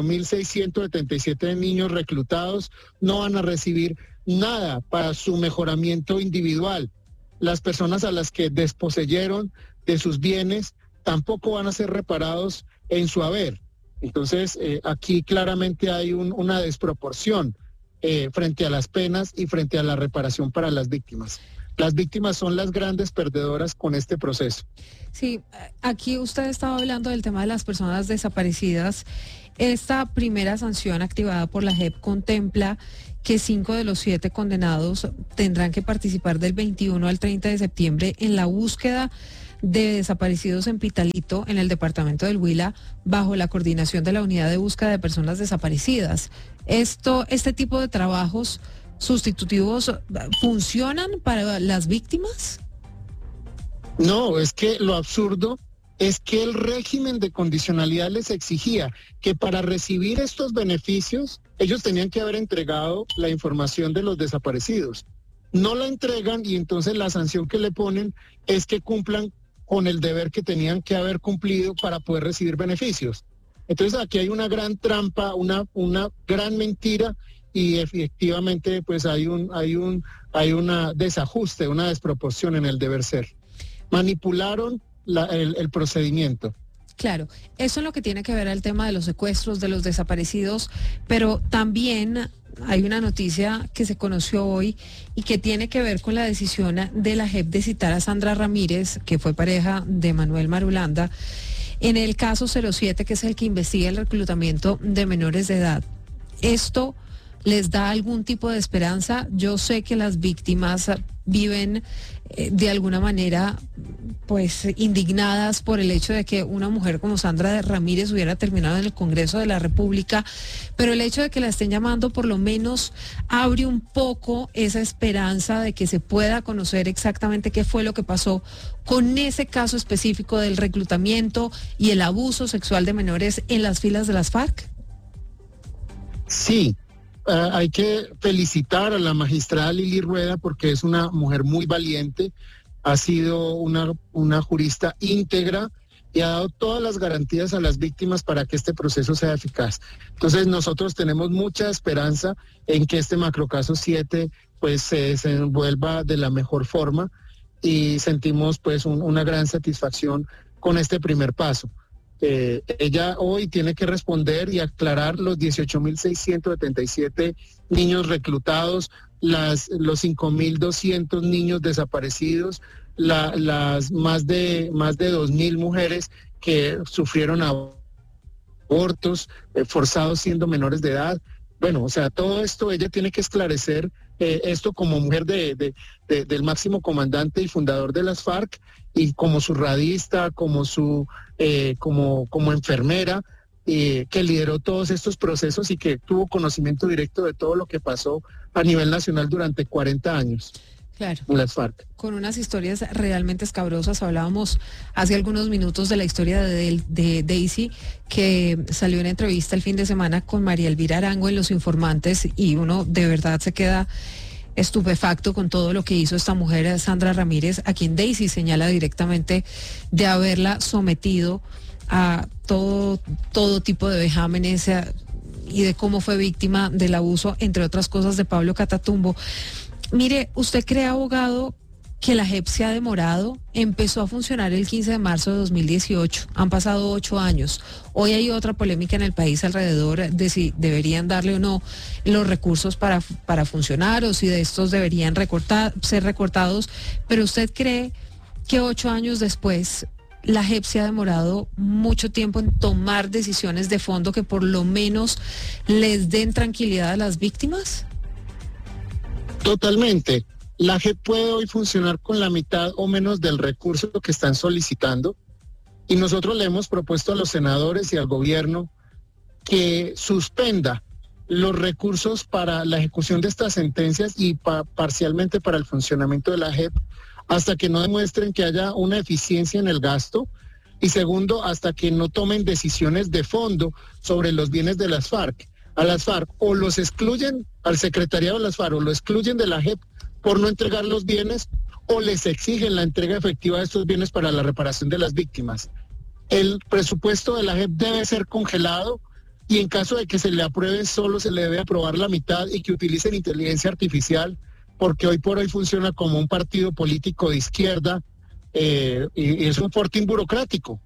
18.677 niños reclutados no van a recibir nada para su mejoramiento individual. Las personas a las que desposeyeron de sus bienes tampoco van a ser reparados en su haber. Entonces, aquí claramente hay una desproporción frente a las penas y frente a la reparación para las víctimas. Las víctimas son las grandes perdedoras con este proceso. Sí, aquí usted estaba hablando del tema de las personas desaparecidas. Esta primera sanción activada por la JEP contempla que 5 de los 7 condenados tendrán que participar del 21 al 30 de septiembre en la búsqueda de desaparecidos en Pitalito, en el departamento del Huila, bajo la coordinación de la Unidad de Búsqueda de Personas Desaparecidas. ¿Este tipo de trabajos sustitutivos funcionan para las víctimas? No, es que lo absurdo es que el régimen de condicionalidad les exigía que para recibir estos beneficios ellos tenían que haber entregado la información de los desaparecidos. No la entregan y entonces la sanción que le ponen es que cumplan con el deber que tenían que haber cumplido para poder recibir beneficios. Entonces aquí hay una gran trampa, una gran mentira y efectivamente pues hay un desajuste, una desproporción en el deber ser. Manipularon el procedimiento. Claro, eso es lo que tiene que ver al tema de los secuestros, de los desaparecidos, pero también hay una noticia que se conoció hoy y que tiene que ver con la decisión de la JEP de citar a Sandra Ramírez, que fue pareja de Manuel Marulanda, en el caso 07, que es el que investiga el reclutamiento de menores de edad. ¿Esto les da algún tipo de esperanza? Yo sé que las víctimas viven de alguna manera pues indignadas por el hecho de que una mujer como Sandra Ramírez hubiera terminado en el Congreso de la República, pero el hecho de que la estén llamando por lo menos abre un poco esa esperanza de que se pueda conocer exactamente qué fue lo que pasó con ese caso específico del reclutamiento y el abuso sexual de menores en las filas de las FARC. Sí. Hay que felicitar a la magistrada Lili Rueda porque es una mujer muy valiente, ha sido una jurista íntegra y ha dado todas las garantías a las víctimas para que este proceso sea eficaz. Entonces nosotros tenemos mucha esperanza en que este macrocaso 7 pues se desenvuelva de la mejor forma y sentimos pues una gran satisfacción con este primer paso. Ella hoy tiene que responder y aclarar los 18.677 niños reclutados, los 5.200 niños desaparecidos, las más de 2.000 mujeres que sufrieron abortos forzados siendo menores de edad. Bueno, o sea, todo esto ella tiene que esclarecer esto como mujer del máximo comandante y fundador de las FARC, y como su radista, como enfermera, que lideró todos estos procesos y que tuvo conocimiento directo de todo lo que pasó a nivel nacional durante 40 años. Claro. En las FARC. Con unas historias realmente escabrosas. Hablábamos hace algunos minutos de la historia de Daisy, que salió en entrevista el fin de semana con María Elvira Arango en Los Informantes, y uno de verdad se queda estupefacto con todo lo que hizo esta mujer, Sandra Ramírez, a quien Daisy señala directamente de haberla sometido a todo tipo de vejámenes y de cómo fue víctima del abuso, entre otras cosas, de Pablo Catatumbo. Mire, ¿usted cree, abogado, que la JEP se ha demorado? Empezó a funcionar el 15 de marzo de 2018, han pasado 8 años. Hoy hay otra polémica en el país alrededor de si deberían darle o no los recursos para funcionar, o si de estos deberían ser recortados. Pero ¿usted cree que 8 años después la JEP se ha demorado mucho tiempo en tomar decisiones de fondo que por lo menos les den tranquilidad a las víctimas? Totalmente. La JEP puede hoy funcionar con la mitad o menos del recurso que están solicitando, y nosotros le hemos propuesto a los senadores y al gobierno que suspenda los recursos para la ejecución de estas sentencias y parcialmente para el funcionamiento de la JEP, hasta que no demuestren que haya una eficiencia en el gasto, y segundo, hasta que no tomen decisiones de fondo sobre los bienes de las FARC. A las FARC o los excluyen, al secretariado de las FARC, o lo excluyen de la JEP por no entregar los bienes, o les exigen la entrega efectiva de estos bienes para la reparación de las víctimas. El presupuesto de la JEP debe ser congelado, y en caso de que se le apruebe, solo se le debe aprobar la mitad, y que utilicen inteligencia artificial, porque hoy por hoy funciona como un partido político de izquierda, y es un fortín burocrático.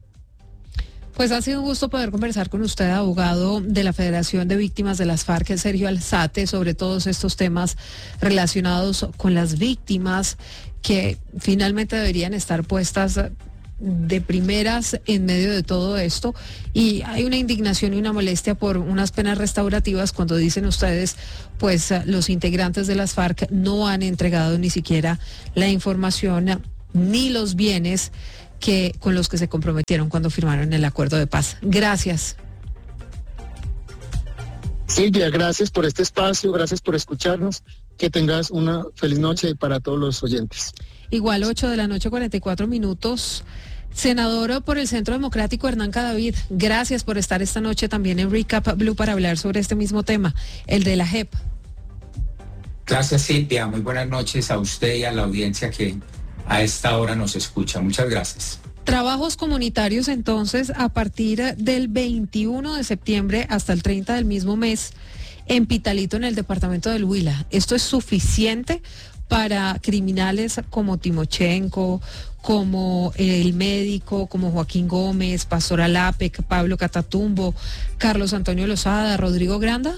Pues ha sido un gusto poder conversar con usted, abogado de la Federación de Víctimas de las FARC, Sergio Alzate, sobre todos estos temas relacionados con las víctimas, que finalmente deberían estar puestas de primeras en medio de todo esto. Y hay una indignación y una molestia por unas penas restaurativas cuando dicen ustedes, pues los integrantes de las FARC no han entregado ni siquiera la información ni los bienes con los que se comprometieron cuando firmaron el acuerdo de paz. Gracias. Silvia, gracias por este espacio, gracias por escucharnos. Que tengas una feliz noche para todos los oyentes. Igual, 8:44 p.m. Senador por el Centro Democrático, Hernán Cadavid, gracias por estar esta noche también en Recap Blue para hablar sobre este mismo tema, el de la JEP. Gracias, Silvia. Muy buenas noches a usted y a la audiencia que a esta hora nos escucha. Muchas gracias. Trabajos comunitarios entonces a partir del 21 de septiembre hasta el 30 del mismo mes en Pitalito, en el departamento del Huila. ¿Esto es suficiente para criminales como Timochenko, como el médico, como Joaquín Gómez, Pastor Alapec, Pablo Catatumbo, Carlos Antonio Lozada, Rodrigo Granda?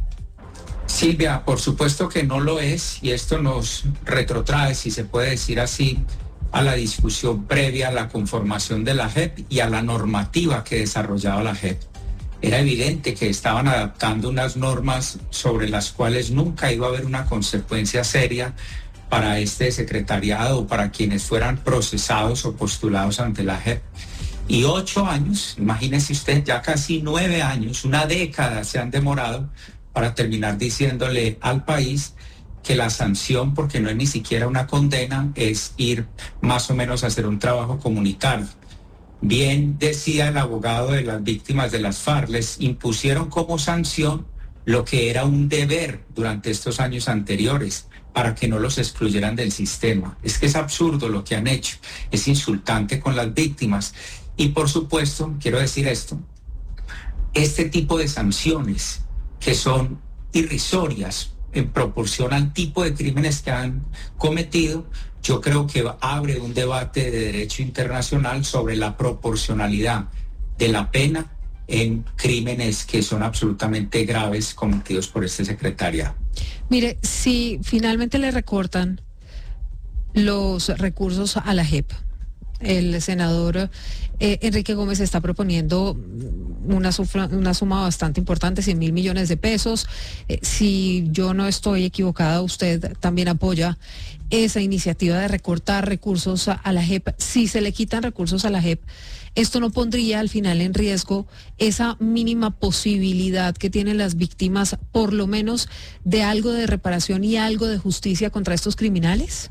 Silvia, por supuesto que no lo es, y esto nos retrotrae, si se puede decir así, a la discusión previa a la conformación de la JEP y a la normativa que desarrollaba la JEP. Era evidente que estaban adaptando unas normas sobre las cuales nunca iba a haber una consecuencia seria para este secretariado o para quienes fueran procesados o postulados ante la JEP. Y 8 años, imagínese usted, ya casi 9 años, una década se han demorado para terminar diciéndole al país que la sanción, porque no es ni siquiera una condena, es ir más o menos a hacer un trabajo comunitario. Bien decía el abogado de las víctimas de las FARC, les impusieron como sanción lo que era un deber durante estos años anteriores para que no los excluyeran del sistema. Es que es absurdo lo que han hecho, es insultante con las víctimas. Y por supuesto, quiero decir esto, este tipo de sanciones que son irrisorias en proporción al tipo de crímenes que han cometido, yo creo que abre un debate de derecho internacional sobre la proporcionalidad de la pena en crímenes que son absolutamente graves cometidos por este secretariado. Mire, si finalmente le recortan los recursos a la JEP, El senador Enrique Gómez está proponiendo una suma bastante importante, 100.000 millones de pesos. Si yo no estoy equivocada, usted también apoya esa iniciativa de recortar recursos a la JEP. Si se le quitan recursos a la JEP, ¿esto no pondría al final en riesgo esa mínima posibilidad que tienen las víctimas, por lo menos, de algo de reparación y algo de justicia contra estos criminales?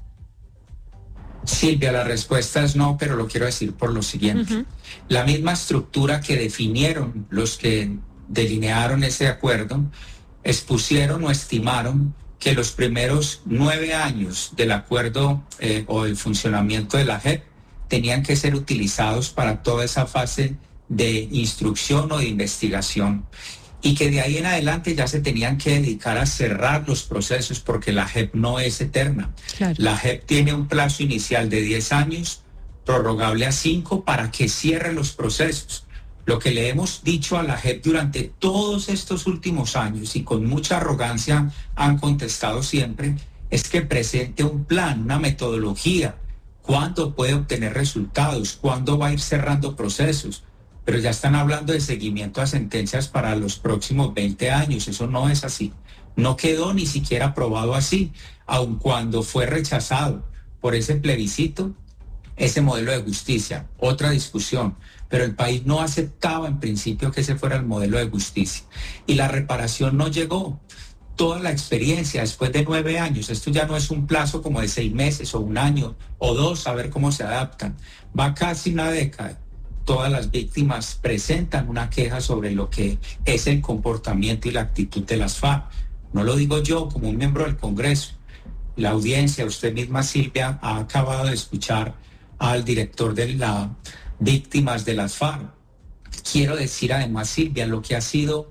Silvia, la respuesta es no, pero lo quiero decir por lo siguiente. La misma estructura que definieron los que delinearon ese acuerdo, expusieron o estimaron que los primeros 9 años del acuerdo o del funcionamiento de la JEP tenían que ser utilizados para toda esa fase de instrucción o de investigación, y que de ahí en adelante ya se tenían que dedicar a cerrar los procesos, porque la JEP no es eterna. Claro. La JEP tiene un plazo inicial de 10 años, prorrogable a 5, para que cierre los procesos. Lo que le hemos dicho a la JEP durante todos estos últimos años, y con mucha arrogancia han contestado siempre, es que presente un plan, una metodología, cuándo puede obtener resultados, cuándo va a ir cerrando procesos. Pero ya están hablando de seguimiento a sentencias para los próximos 20 años. Eso no es así. No quedó ni siquiera aprobado así, aun cuando fue rechazado por ese plebiscito, ese modelo de justicia. Otra discusión. Pero el país no aceptaba en principio que ese fuera el modelo de justicia. Y la reparación no llegó. Toda la experiencia después de 9 años, esto ya no es un plazo como de 6 meses o 1 año o 2, a ver cómo se adaptan. Va casi una década. Todas las víctimas presentan una queja sobre lo que es el comportamiento y la actitud de las FARC. No lo digo yo como un miembro del Congreso. La audiencia, usted misma, Silvia, ha acabado de escuchar al director de las víctimas de las FARC. Quiero decir además, Silvia, lo que ha sido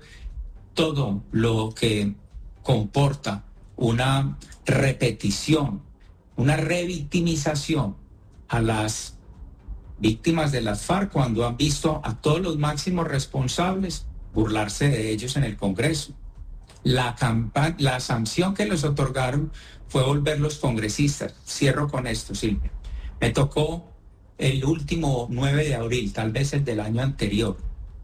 todo lo que comporta una repetición, una revictimización a las víctimas de las FARC, cuando han visto a todos los máximos responsables burlarse de ellos en el Congreso. La sanción que les otorgaron fue volverlos congresistas. Cierro con esto, Silvia. Me tocó el último 9 de abril, tal vez el del año anterior,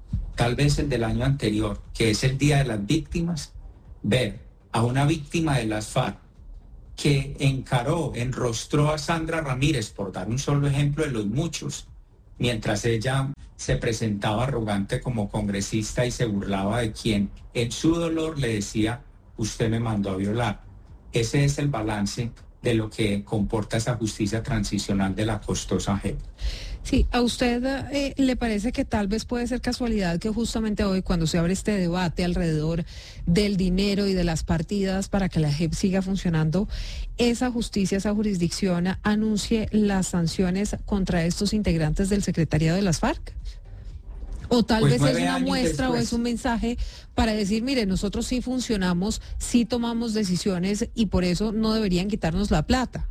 que es el Día de las Víctimas, ver a una víctima de las FARC que enrostró a Sandra Ramírez, por dar un solo ejemplo de los muchos, mientras ella se presentaba arrogante como congresista y se burlaba de quien en su dolor le decía, usted me mandó a violar. Ese es el balance de lo que comporta esa justicia transicional de la costosa JEP. Sí, ¿a usted le parece que tal vez puede ser casualidad que justamente hoy, cuando se abre este debate alrededor del dinero y de las partidas para que la JEP siga funcionando, esa justicia, esa jurisdicción anuncie las sanciones contra estos integrantes del secretariado de las FARC? ¿O tal vez es una muestra o es un mensaje para decir, mire, nosotros sí funcionamos, sí tomamos decisiones y por eso no deberían quitarnos la plata?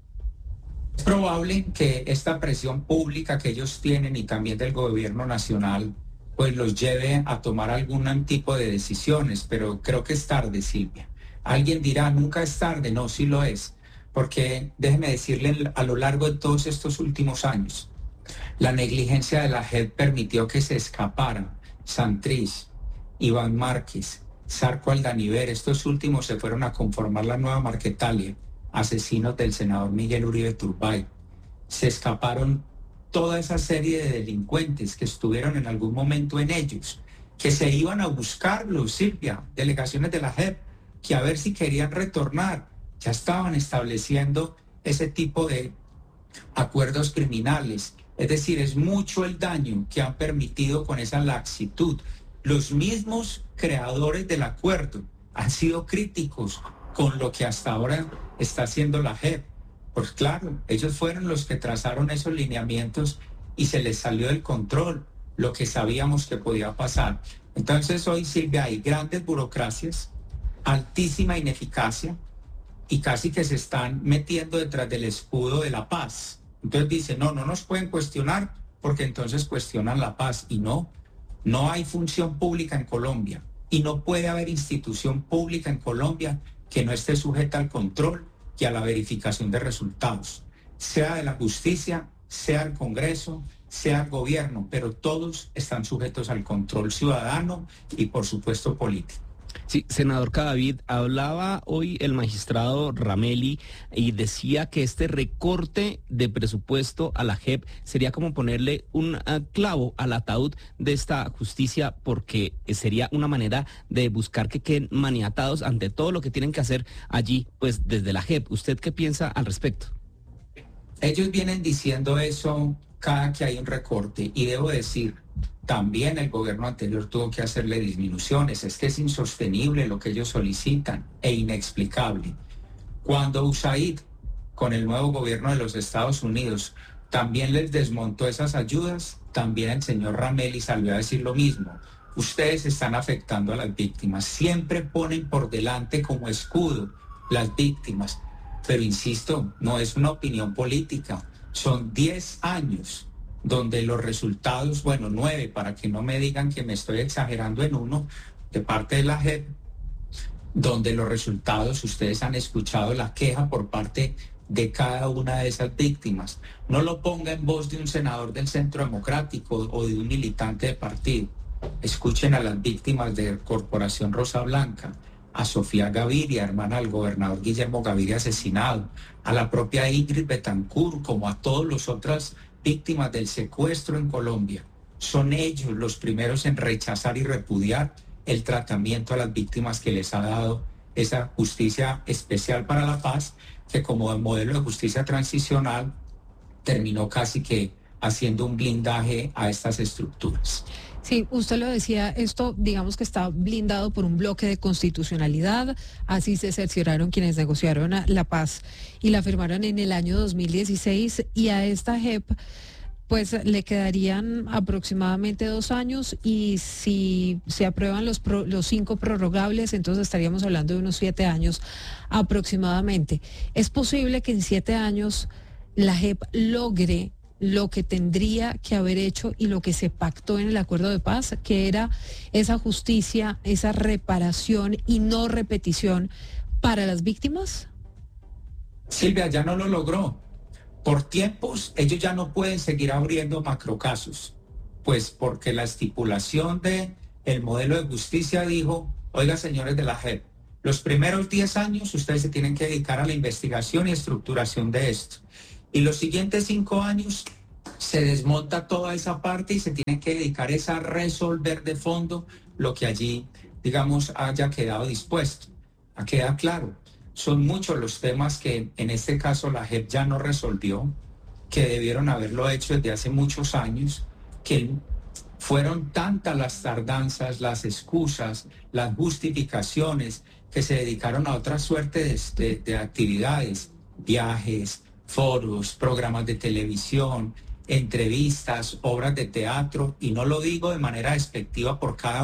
Es probable que esta presión pública que ellos tienen y también del gobierno nacional pues los lleve a tomar algún tipo de decisiones, pero creo que es tarde, Silvia. Alguien dirá, nunca es tarde. No, sí lo es, porque déjeme decirle, a lo largo de todos estos últimos años, la negligencia de la JEP permitió que se escaparan Santrich, Iván Márquez, Zarco Aldaniver. Estos últimos se fueron a conformar la nueva Marquetalia, asesinos del senador Miguel Uribe Turbay. Se escaparon toda esa serie de delincuentes que estuvieron en algún momento en ellos, que se iban a buscarlos, Silvia, delegaciones de la JEP, que a ver si querían retornar. Ya estaban estableciendo ese tipo de acuerdos criminales. Es decir, es mucho el daño que han permitido con esa laxitud. Los mismos creadores del acuerdo han sido críticos con lo que hasta ahora está haciendo la JEP. Pues claro, ellos fueron los que trazaron esos lineamientos y se les salió del control lo que sabíamos que podía pasar. Entonces hoy, Silvia, hay grandes burocracias, altísima ineficacia y casi que se están metiendo detrás del escudo de la paz. Entonces dicen, no nos pueden cuestionar porque entonces cuestionan la paz. Y no hay función pública en Colombia y no puede haber institución pública en Colombia que no esté sujeta al control y a la verificación de resultados, sea de la justicia, sea el Congreso, sea el gobierno, pero todos están sujetos al control ciudadano y por supuesto político. Sí, senador Cadavid, hablaba hoy el magistrado Ramelli y decía que este recorte de presupuesto a la JEP sería como ponerle un clavo al ataúd de esta justicia, porque sería una manera de buscar que queden maniatados ante todo lo que tienen que hacer allí, pues desde la JEP. ¿Usted qué piensa al respecto? Ellos vienen diciendo eso cada que hay un recorte, y debo decir, también el gobierno anterior tuvo que hacerle disminuciones. Es que es insostenible lo que ellos solicitan e inexplicable. Cuando USAID, con el nuevo gobierno de los Estados Unidos, también les desmontó esas ayudas, también el señor Ramelli salió a decir lo mismo. Ustedes están afectando a las víctimas. Siempre ponen por delante como escudo las víctimas. Pero insisto, no es una opinión política. Son 10 años donde los resultados, 9, para que no me digan que me estoy exagerando en uno, de parte de la JEP, donde los resultados, ustedes han escuchado la queja por parte de cada una de esas víctimas. No lo ponga en voz de un senador del Centro Democrático o de un militante de partido. Escuchen a las víctimas de Corporación Rosa Blanca, a Sofía Gaviria, hermana del gobernador Guillermo Gaviria asesinado, a la propia Ingrid Betancourt, como a todas las otras víctimas del secuestro en Colombia. Son ellos los primeros en rechazar y repudiar el tratamiento a las víctimas que les ha dado esa justicia especial para la paz, que como modelo de justicia transicional terminó casi que haciendo un blindaje a estas estructuras. Sí, usted lo decía, esto digamos que está blindado por un bloque de constitucionalidad, así se cercioraron quienes negociaron la paz y la firmaron en el año 2016, y a esta JEP pues le quedarían aproximadamente 2 años, y si se aprueban los 5 prorrogables, entonces estaríamos hablando de unos 7 años aproximadamente. ¿Es posible que en 7 años la JEP logre lo que tendría que haber hecho y lo que se pactó en el acuerdo de paz, que era esa justicia, esa reparación y no repetición para las víctimas? Silvia, ya no lo logró. Por tiempos, ellos ya no pueden seguir abriendo macrocasos, pues porque la estipulación del modelo de justicia dijo, oiga, señores de la JEP, los primeros 10 años ustedes se tienen que dedicar a la investigación y estructuración de esto. Y los siguientes 5 años se desmonta toda esa parte y se tiene que dedicar a resolver de fondo lo que allí, digamos, haya quedado dispuesto. Queda claro, son muchos los temas que en este caso la JEP ya no resolvió, que debieron haberlo hecho desde hace muchos años, que fueron tantas las tardanzas, las excusas, las justificaciones, que se dedicaron a otra suerte de actividades, viajes, foros, programas de televisión, entrevistas, obras de teatro, y no lo digo de manera despectiva por cada